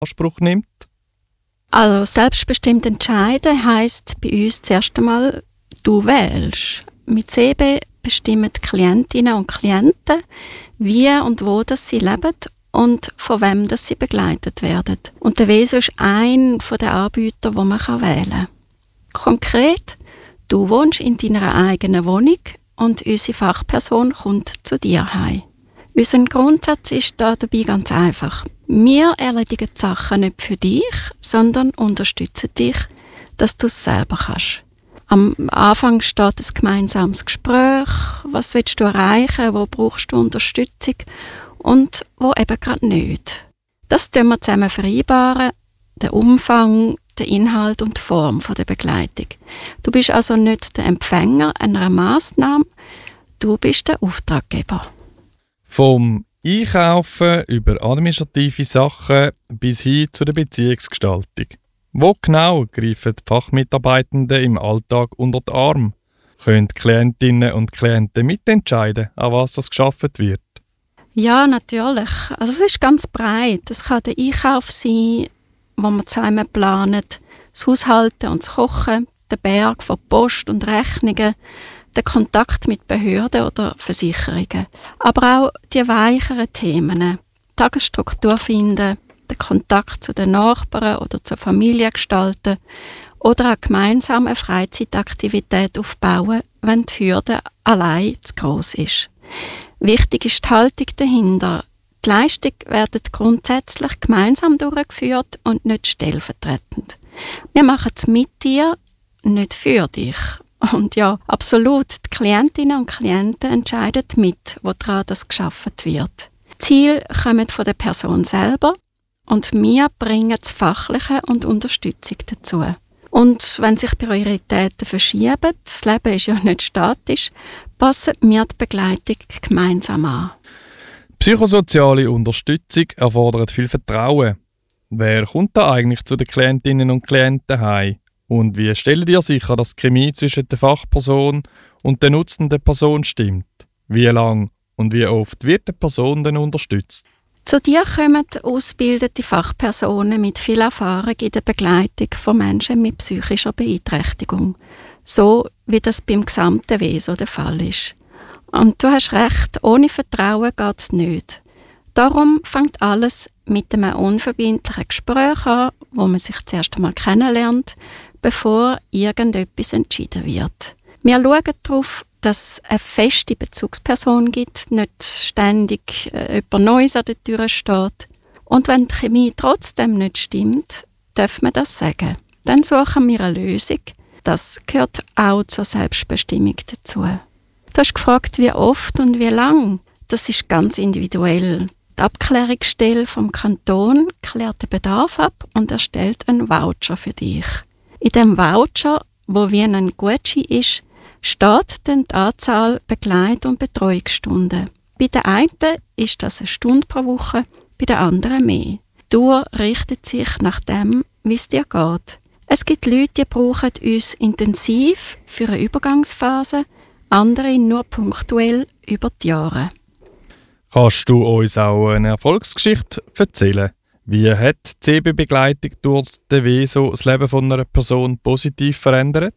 Anspruch nimmt? Also selbstbestimmt entscheiden heisst bei uns zuerst einmal, du wählst. Mit CB bestimmen die Klientinnen und Klienten, wie und wo das sie leben und von wem das sie begleitet werden. Und der WESO ist ein der Anbieter, den man wählen kann. Konkret, du wohnst in deiner eigenen Wohnung und unsere Fachperson kommt zu dir heim. Unser Grundsatz ist dabei ganz einfach. Wir erledigen die Sachen nicht für dich, sondern unterstützen dich, dass du es selber kannst. Am Anfang steht ein gemeinsames Gespräch. Was willst du erreichen? Wo brauchst du Unterstützung? Und wo eben gerade nicht. Das vereinbaren wir zusammen. Den Umfang, den Inhalt und die Form der Begleitung. Du bist also nicht der Empfänger einer Massnahme, du bist der Auftraggeber. Vom Einkaufen über administrative Sachen bis hin zu der Beziehungsgestaltung. Wo genau greifen die Fachmitarbeitenden im Alltag unter den Arm? Können die Klientinnen und Klienten mitentscheiden, an was das geschaffen wird? Ja, natürlich. Also es ist ganz breit. Es kann der Einkauf sein, wo wir zusammen planen, das Haushalten und das Kochen, der Berg von Post und Rechnungen, der Kontakt mit Behörden oder Versicherungen. Aber auch die weicheren Themen, Tagesstruktur finden, den Kontakt zu den Nachbarn oder zur Familie gestalten oder auch gemeinsam eine Freizeitaktivität aufbauen, wenn die Hürde allein zu gross ist. Wichtig ist die Haltung dahinter. Die Leistung wird grundsätzlich gemeinsam durchgeführt und nicht stellvertretend. Wir machen es mit dir, nicht für dich. Und ja, absolut, die Klientinnen und Klienten entscheiden mit, woran das geschaffen wird. Ziele kommen von der Person selber und wir bringen das Fachliche und Unterstützung dazu. Und wenn sich Prioritäten verschieben, das Leben ist ja nicht statisch, passen wir die Begleitung gemeinsam an. Psychosoziale Unterstützung erfordert viel Vertrauen. Wer kommt da eigentlich zu den Klientinnen und Klienten heim? Und wie stellt ihr sicher, dass die Chemie zwischen der Fachperson und der nutzenden Person stimmt? Wie lang und wie oft wird die Person denn unterstützt? Zu dir kommen ausgebildete Fachpersonen mit viel Erfahrung in der Begleitung von Menschen mit psychischer Beeinträchtigung. So wie das beim gesamten WESO der Fall ist. Und du hast recht, ohne Vertrauen geht es nicht. Darum fängt alles mit einem unverbindlichen Gespräch an, wo man sich zuerst einmal kennenlernt, bevor irgendetwas entschieden wird. Wir schauen darauf, dass es eine feste Bezugsperson gibt, nicht ständig jemand Neues an der Tür steht. Und wenn die Chemie trotzdem nicht stimmt, darf man das sagen. Dann suchen wir eine Lösung. Das gehört auch zur Selbstbestimmung dazu. Du hast gefragt, wie oft und wie lang. Das ist ganz individuell. Die Abklärungsstelle vom Kanton klärt den Bedarf ab und erstellt einen Voucher für dich. In diesem Voucher, wo wie ein Gutschein ist, steht dann die Anzahl Begleit- und Betreuungsstunden. Bei der einen ist das eine Stunde pro Woche, bei der anderen mehr. Die Dauer richtet sich nach dem, wie es dir geht. Es gibt Leute, die brauchen uns intensiv für eine Übergangsphase, andere nur punktuell über die Jahre. Kannst du uns auch eine Erfolgsgeschichte erzählen? Wie hat die CB-Begleitung durch den WESO das Leben von einer Person positiv verändert?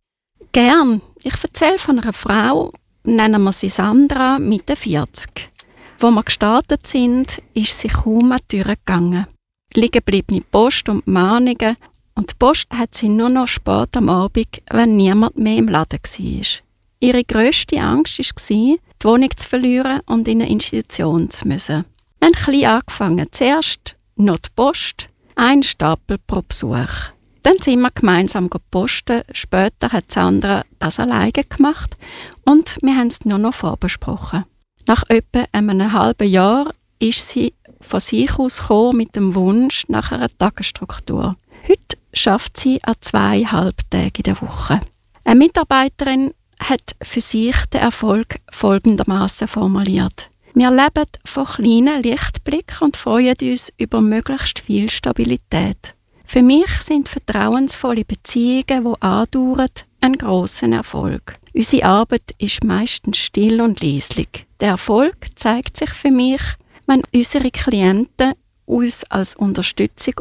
Gern. Ich erzähle von einer Frau, nennen wir sie Sandra, Mitte 40. Wo wir gestartet sind, ist sie kaum an die Tür gegangen. Liegen gebliebene Post und Mahnungen und die Post hat sie nur noch spät am Abend, wenn niemand mehr im Laden war. Ihre grösste Angst war, die Wohnung zu verlieren und in eine Institution zu müssen. Wir haben klein angefangen. Zuerst noch die Post, ein Stapel pro Besuch. Dann sind wir gemeinsam posten. Später hat Sandra das alleine gemacht und wir haben es nur noch vorbesprochen. Nach etwa einem halben Jahr ist sie von sich aus gekommen mit dem Wunsch nach einer Tagesstruktur. Heute schafft sie an 2 Halbtagen in der Woche. Eine Mitarbeiterin hat für sich den Erfolg folgendermaßen formuliert. Wir leben von kleinen Lichtblicken und freuen uns über möglichst viel Stabilität. Für mich sind vertrauensvolle Beziehungen, die andauern, ein grosser Erfolg. Unsere Arbeit ist meistens still und leislich. Der Erfolg zeigt sich für mich, wenn unsere Klienten uns als Unterstützung